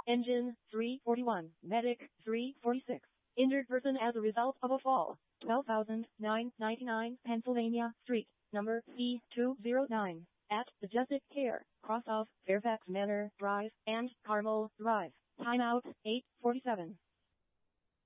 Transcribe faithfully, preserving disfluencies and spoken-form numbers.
Engine, three forty-one. Medic, three forty-six. Injured person as a result of a fall, twelve thousand nine hundred ninety-nine Pennsylvania Street, number C two oh nine, at Majestic Care, cross of Fairfax Manor Drive and Carmel Drive. Timeout, eight forty-seven.